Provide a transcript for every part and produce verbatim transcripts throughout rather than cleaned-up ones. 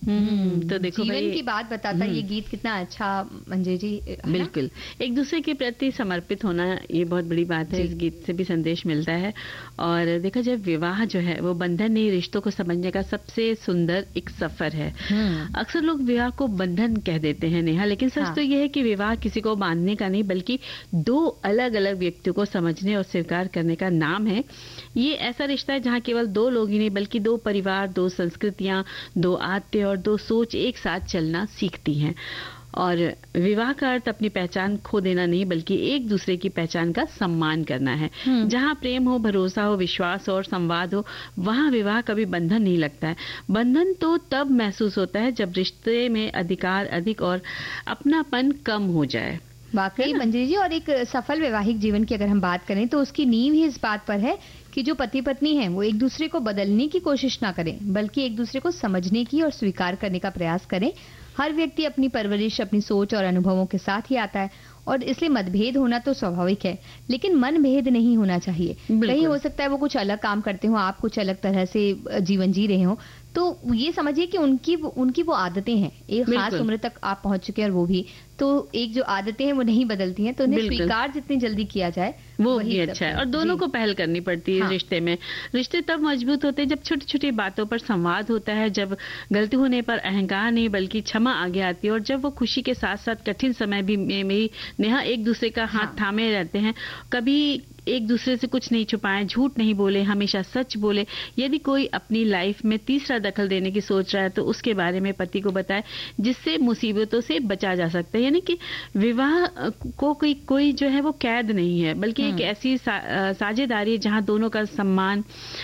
हम्म तो देखो जीवन भाई, की बात बताता ये गीत कितना अच्छा मंजरी जी, है ना? बिल्कुल एक दूसरे के प्रति समर्पित होना ये बहुत बड़ी बात है। जी। इस गीत से भी संदेश मिलता है। और देखा जाए विवाह जो है वो बंधन नहीं, रिश्तों को समझने का सबसे सुंदर एक सफर है। हम्म अक्सर लोग विवाह को बंधन कह देते हैं नेहा, लेकिन सच हाँ। तो यह है कि विवाह किसी को बांधने का नहीं बल्कि दो अलग अलग व्यक्तियों को समझने और स्वीकार करने का नाम है। ये ऐसा रिश्ता है जहाँ केवल दो लोग ही नहीं बल्कि दो परिवार, दो संस्कृतियां, दो आत्ते और दो सोच एक साथ चलना सीखती हैं। और विवाह का अर्थ अपनी पहचान खो देना नहीं बल्कि एक दूसरे की पहचान का सम्मान करना है। हम्म। जहाँ प्रेम हो, भरोसा हो, विश्वास और संवाद हो, वहाँ विवाह कभी बंधन नहीं लगता है। बंधन तो तब महसूस होता है जब रिश्ते में अधिकार अधिक और अपनापन कम हो जाए। वाकई मंजरी जी, और एक सफल वैवाहिक जीवन की अगर हम बात करें तो उसकी नींव ही इस बात पर है कि जो पति पत्नी हैं वो एक दूसरे को बदलने की कोशिश ना करें बल्कि एक दूसरे को समझने की और स्वीकार करने का प्रयास करें। हर व्यक्ति अपनी परवरिश, अपनी सोच और अनुभवों के साथ ही आता है और इसलिए मतभेद होना तो स्वाभाविक है, लेकिन मन भेद नहीं होना चाहिए। कहीं हो सकता है वो कुछ अलग काम करते हो, आप कुछ अलग तरह से जीवन जी रहे हो, तो ये समझिए कि उनकी उनकी वो आदतें हैं, एक खास उम्र तक आप पहुंच चुके हैं और वो भी, तो एक जो आदतें हैं वो नहीं बदलती हैं, तो उन्हें स्वीकार जितनी जल्दी किया जाए वो भी अच्छा है। और दोनों को पहल करनी पड़ती है। हाँ। रिश्ते में रिश्ते तब मजबूत होते हैं जब छोटी छोटी बातों पर संवाद होता है, जब गलती होने पर अहंकार नहीं बल्कि क्षमा आगे आती है, और जब वो खुशी के साथ साथ कठिन समय भी में भी नेहा एक दूसरे का हाथ हाँ। थामे रहते हैं। कभी एक दूसरे से कुछ नहीं छुपाएं, झूठ नहीं बोले, हमेशा सच बोले। यदि कोई अपनी लाइफ में तीसरा दखल देने की सोच रहा है तो उसके बारे में पति को बताए, जिससे मुसीबतों से बचा जा सकता है। यानी कि विवाह को कोई कोई जो है वो कैद नहीं है बल्कि एक ऐसी सा, साझेदारी है जहां दोनों का सम्मान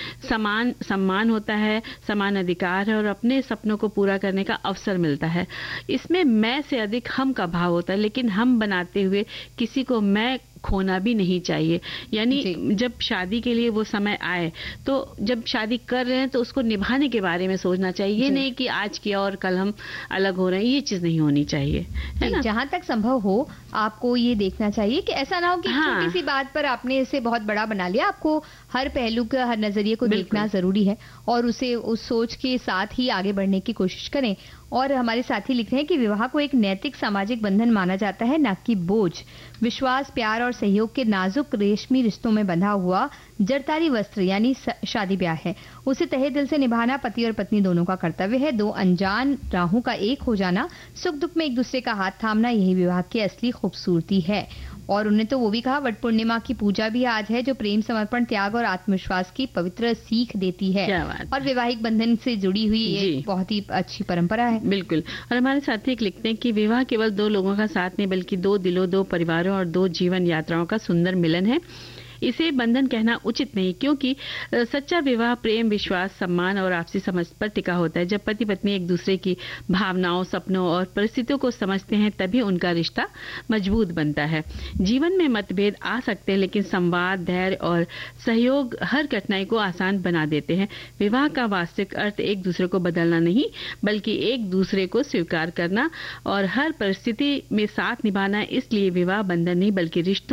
समान सम्मान होता है, समान अधिकार है और अपने सपनों को पूरा करने का अवसर मिलता है। इसमें मैं से अधिक हम का भाव होता है, लेकिन हम बनाते हुए किसी को मैं खोना भी नहीं चाहिए। यानी जब शादी के लिए वो समय आए तो जब शादी कर रहे हैं तो उसको निभाने के बारे में सोचना चाहिए। ये नहीं कि आज किया और कल हम अलग हो रहे हैं, ये चीज नहीं होनी चाहिए, है ना? जहां तक संभव हो आपको ये देखना चाहिए कि ऐसा ना हो कि हाँ। छोटी सी बात पर आपने इसे बहुत बड़ा बना लिया। आपको हर पहलू का, हर नजरिए को देखना जरूरी है और उसे उस सोच के साथ ही आगे बढ़ने की कोशिश करें। और हमारे साथी लिख रहे हैं कि विवाह को एक नैतिक सामाजिक बंधन माना जाता है, न कि बोझ। विश्वास, प्यार और सहयोग के नाजुक रेशमी रिश्तों में बंधा हुआ जरतारी वस्त्र यानी शादी ब्याह है। उसे तहे दिल से निभाना पति और पत्नी दोनों का कर्तव्य है। दो अनजान राहों का एक हो जाना, सुख दुख में एक दूसरे का हाथ थामना, यही विवाह की असली खूबसूरती है। और उन्होंने तो वो भी कहा, वट पूर्णिमा की पूजा भी आज है जो प्रेम, समर्पण, त्याग और आत्मविश्वास की पवित्र सीख देती है। और वैवाहिक बंधन से जुड़ी हुई एक बहुत ही अच्छी परंपरा है। बिल्कुल। और हमारे साथी एक लिखते हैं कि विवाह केवल दो लोगों का साथ नहीं बल्कि दो दिलों, दो परिवारों और दो जीवन यात्राओं का सुंदर मिलन है। इसे बंधन कहना उचित नहीं, क्योंकि सच्चा विवाह प्रेम, विश्वास, सम्मान और आपसी समझ पर टिका होता है। जब पति पत्नी एक दूसरे की भावनाओं, सपनों और परिस्थितियों को समझते हैं तभी उनका रिश्ता मजबूत बनता है। जीवन में मतभेद आ सकते हैं लेकिन संवाद, धैर्य और सहयोग हर कठिनाई को आसान बना देते हैं। विवाह का वास्तविक अर्थ एक दूसरे को बदलना नहीं बल्कि एक दूसरे को स्वीकार करना और हर परिस्थिति में साथ निभाना। इसलिए विवाह बंधन नहीं बल्कि रिश्तों